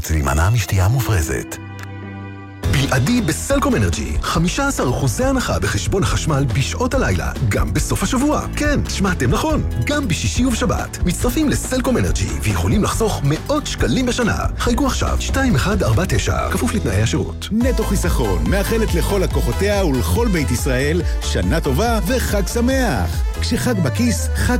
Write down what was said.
להימנע משתייה מופרזת. בלעדי בסלקום אנרג'י, 15% הנחה בחשבון החשמל בשעות הלילה, גם בסוף השבוע. כן, שמעתם נכון, גם בשישי ובשבת. מצטרפים לסלקום אנרג'י ויכולים לחסוך מאות שקלים בשנה. חייגו עכשיו 2149, כפוף לתנאי השירות. נטו חיסכון, מאחלת לכל לקוחותיה ולכל בית ישראל שנה טובה וחג שמח. כשחג בכיס, חג